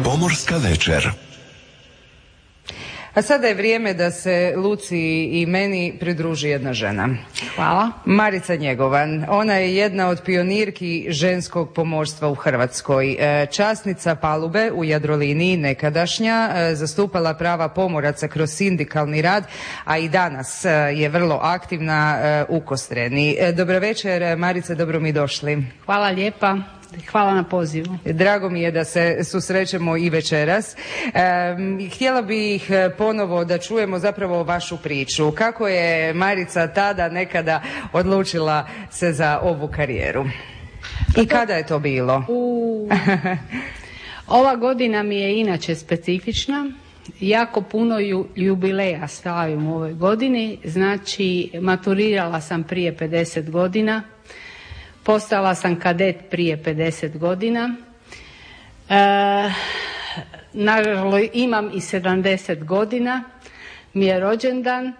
Pomorska večer. A sada je vrijeme da se Luci i meni pridruži jedna žena. Hvala. Marica Njegovan. Ona je jedna od pionirki ženskog pomorstva u Hrvatskoj. Časnica palube u Jadroliniji nekadašnja, zastupala prava pomoraca kroz sindikalni rad, a i danas je vrlo aktivna u Kostreni. Dobro večer, Marice, dobro mi došli. Hvala lijepa. Hvala na pozivu. Drago mi je da se susrećemo i večeras. Htjela bih ponovo da čujemo zapravo vašu priču. Kako je Marica tada nekada odlučila se za ovu karijeru? I kada je to bilo? Ova godina mi je inače specifična. Jako puno jubileja slavim u ovoj godini. Znači, maturirala sam prije 50 godina. Postala sam kadet prije 50 godina. Nažalost, imam i 70 godina. Mi je rođendan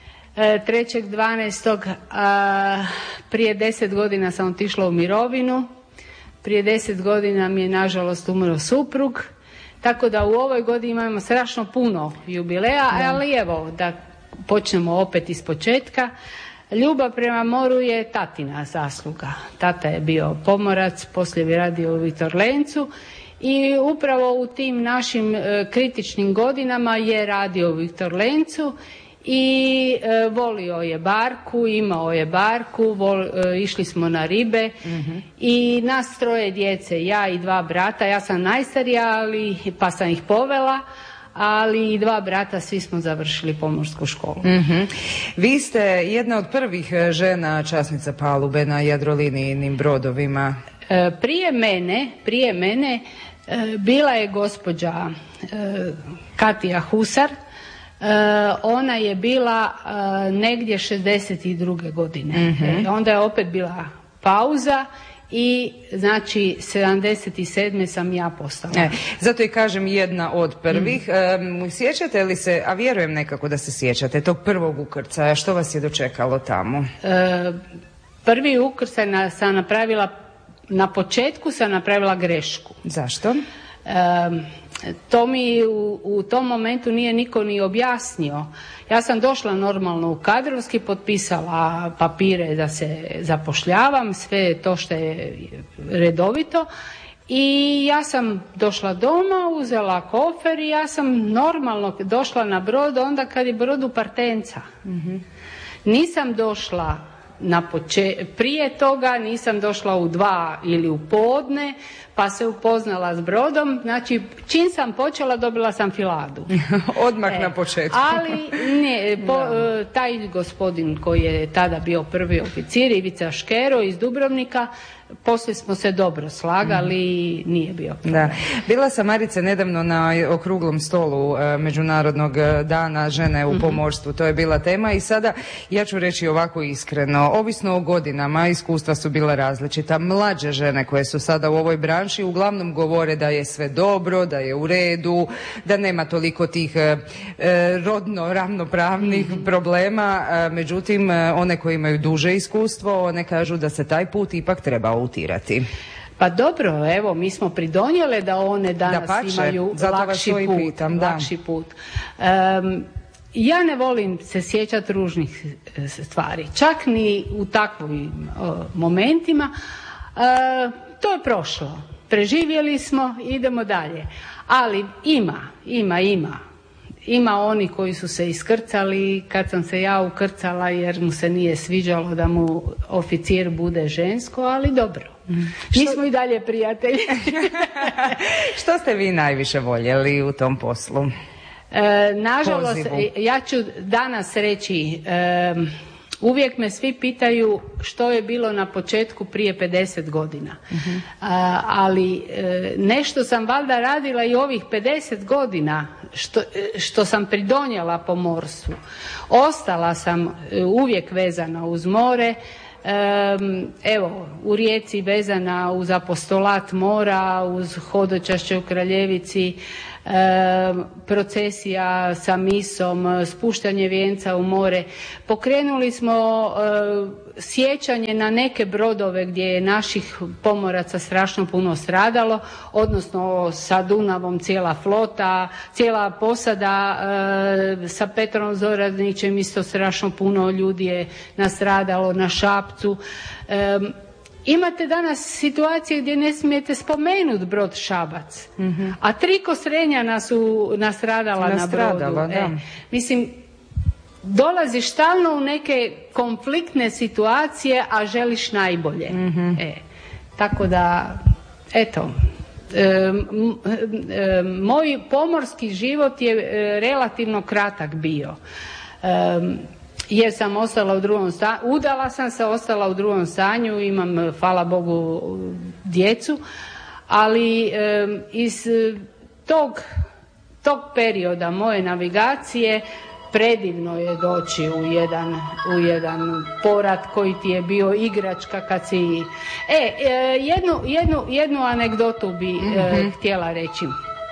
3.12. Prije 10 godina sam otišla u mirovinu. Prije 10 godina mi je nažalost umro suprug. Tako da u ovoj godini imamo strašno puno jubileja, ali evo da počnemo opet iz početka. Ljubav prema moru je tatina zasluga. Tata je bio pomorac, poslije je radio u Viktor Lencu i upravo u tim našim kritičnim godinama je radio u Viktor Lencu i volio je barku, imao je barku, išli smo na ribe i nas troje djece, ja i dva brata, ja sam najstarija pa sam ih povela, ali i dva brata, svi smo završili pomorsku školu. Vi ste jedna od prvih žena časnica palube na Jadrolinijnim brodovima. Prije mene bila je gospođa Katija Husar. Ona je bila negdje 62. godine. Onda je opet bila pauza. I znači 77. sam ja postala. Zato i kažem jedna od prvih. Sjećate li se, a vjerujem nekako da se sjećate, tog prvog ukrcaja, što vas je dočekalo tamo? Prvi ukrcaj sam napravila, na početku sam napravila grešku. Zašto? To mi u tom momentu nije niko ni objasnio. Ja sam došla normalno u kadrovski, potpisala papire da se zapošljavam, sve to što je redovito. I ja sam došla doma, uzela kofer i ja sam normalno došla na brod onda kad je brod u Partenca. Nisam došla prije toga, nisam došla u 2 ili u podne, pa se upoznala s brodom. Znači, čim sam počela, dobila sam filadu. Odmah na početku. Ali ne, taj gospodin koji je tada bio prvi oficir, Ivica Škero iz Dubrovnika, poslije smo se dobro slagali, nije bio problem. Da. Bila sam, Marice, nedavno na okruglom stolu Međunarodnog dana žene u pomorstvu. To je bila tema i sada ja ću reći ovako iskreno. Ovisno o godinama, iskustva su bila različita. Mlađe žene koje su sada u ovoj branši uglavnom govore da je sve dobro, da je u redu, da nema toliko tih rodno ravnopravnih problema. Međutim, one koje imaju duže iskustvo, one kažu da se taj put ipak treba utirati. Pa dobro, evo, mi smo pridonijele da one danas imaju lakši put. Ja ne volim se sjećati ružnih stvari, čak ni u takvim momentima. To je prošlo. Preživjeli smo, idemo dalje. Ali ima oni koji su se iskrcali kad sam se ja ukrcala jer mu se nije sviđalo da mu oficir bude žensko, ali dobro. Mi smo i dalje prijatelji. Što ste vi najviše voljeli u tom poslu? Nažalost, ja ću danas reći, uvijek me svi pitaju što je bilo na početku prije 50 godina. Ali nešto sam valjda radila i ovih 50 godina što sam pridonijela pomorstvu. Ostala sam uvijek vezana uz more. Evo, u Rijeci vezana uz apostolat mora, uz hodočašće u Kraljevici. procesija sa misom, spuštanje vijenca u more. Pokrenuli smo sjećanje na neke brodove gdje je naših pomoraca strašno puno stradalo, odnosno sa Dunavom cijela flota, cijela posada, sa Petrom Zoradnićem isto strašno puno ljudi je nastradalo na Šapcu. Imate danas situacije gdje ne smijete spomenuti brod Šabac, a 3 Kostrenjana su nastradala na brodu. Da. Mislim, dolaziš stalno u neke konfliktne situacije, a želiš najbolje. Tako da, eto, moj pomorski život je relativno kratak bio. Jer sam ostala u drugom stanju, udala sam se, ostala u drugom stanju, imam, hvala Bogu, djecu, ali iz tog perioda moje navigacije predivno je doći u jedan porat koji ti je bio igračka kad si... Jednu anegdotu bi htjela reći.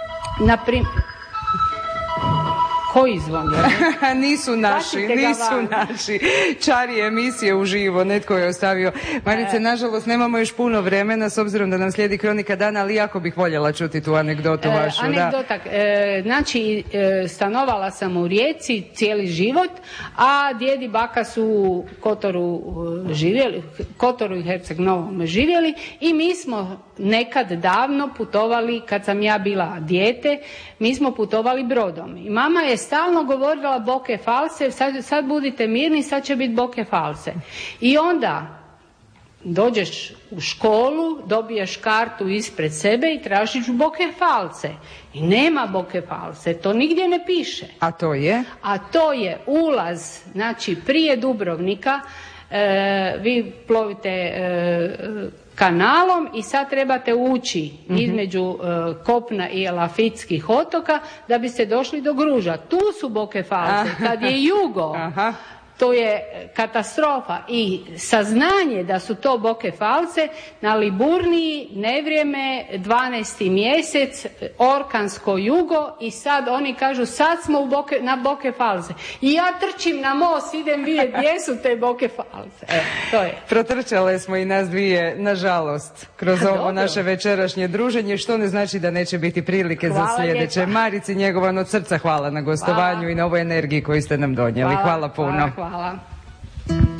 Koji zvon? Nisu naši. Čari emisije uživo, netko je ostavio. Marice, nažalost, nemamo još puno vremena, s obzirom da nam slijedi Kronika dana, ali jako bih voljela čuti tu anegdotu vašu. Anegdota, znači, stanovala sam u Rijeci cijeli život, a djed i baka su u Kotoru i Herceg Novome živjeli i mi smo nekad davno putovali, kad sam ja bila dijete, mi smo putovali brodom. I mama je stalno govorila Boke False, sad budite mirni, sad će biti Boke False. I onda dođeš u školu, dobiješ kartu ispred sebe i tražiš Boke False. I nema Boke False, to nigdje ne piše. A to je? A to je ulaz, znači prije Dubrovnika, vi plovite kanalom i sad trebate ući između kopna i Elafitskih otoka da biste došli do Gruža. Tu su Boke False. Kad je jugo, to je katastrofa. I saznanje da su to Boke False na Liburniji, nevrijeme, 12. mjesec, orkansko jugo i sad oni kažu sad smo na Boke False. I ja trčim na most, idem vidjeti gdje su te Boke False. To je. Protrčale smo i nas dvije, nažalost, kroz ovo naše večerašnje druženje, što ne znači da neće biti prilike za sljedeće. Lijepa. Marici Njegovan, od srca hvala na gostovanju i na ovoj energiji koju ste nam donijeli. Hvala puno. Hvala.